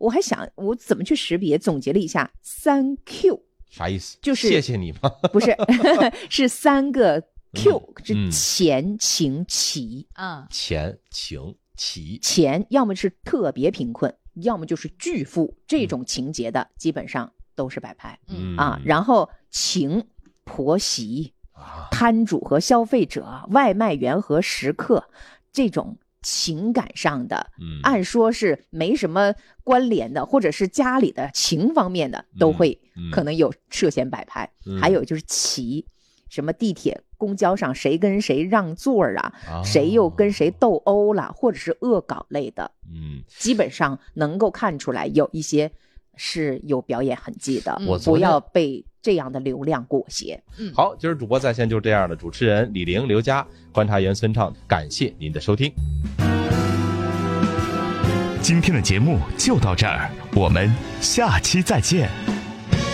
我还想我怎么去识别，总结了一下3Q， 啥意思？ 就是谢谢你吗？ 不是，是3个 Q，是钱、情、齐。 钱、情、齐。 钱要么是特别贫困，要么就是巨富，这种情节的基本上都是摆拍。然后情，婆媳、摊主和消费者、外卖员和食客，这种情感上的，按说是没什么关联的，或者是家里的情方面的，都会可能有涉嫌摆拍。还有就是齐，什么地铁公交上谁跟谁让座啊，谁又跟谁斗殴了，或者是恶搞类的，基本上能够看出来有一些是有表演痕迹的，不要被这样的流量裹挟。 好，今儿主播在线就这样的，主持人李玲、刘佳，观察员孙畅，感谢您的收听。 今天的节目就到这儿，我们下期再见。